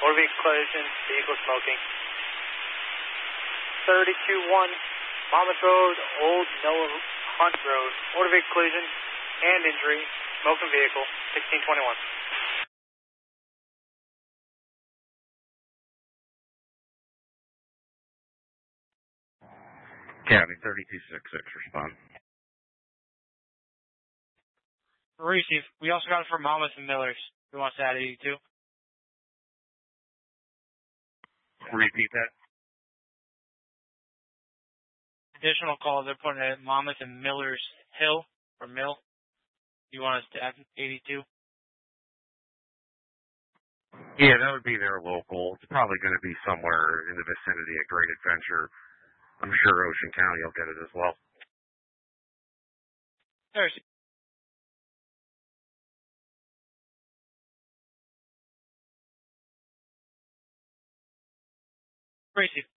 Motor vehicle collision, vehicle smoking. 32-1, Monmouth Road, Old Noah Hunt Road. Motor vehicle collision and injury, smoking vehicle, 1621. County 3266, respond. Receive. We also got it from Monmouth and Millers. Who wants to add 82? Repeat that. Additional call, they're putting it at Monmouth and Millers Hill, or Mill. You want us to add 82? Yeah, that would be their local. It's probably going to be somewhere in the vicinity of Great Adventure. I'm sure Ocean County will get it as well. There's Receive.